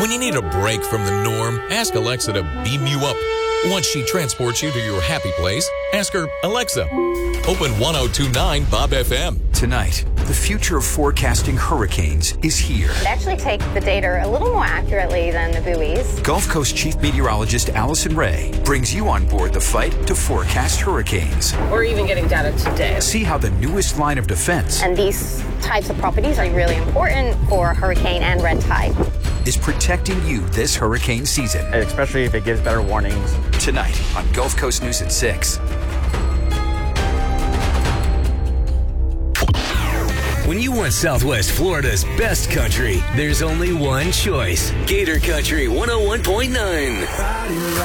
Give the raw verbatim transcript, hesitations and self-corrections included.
When you need a break from the norm, ask Alexa to beam you up. Once she transports you to your happy place, ask her, Alexa, open one oh two point nine Bob F M. Tonight, the future of forecasting hurricanes is here. They actually take the data a little more accurately than the buoys. Gulf Coast Chief Meteorologist Allison Ray brings you on board the fight to forecast hurricanes. We're even getting data today. See how the newest line of defense And these types of properties are really important for hurricane and red tide. is protecting you this hurricane season. Especially if it gives better warnings. Tonight on Gulf Coast News at six. When you want Southwest Florida's best country, there's only one choice. Gator Country one oh one point nine.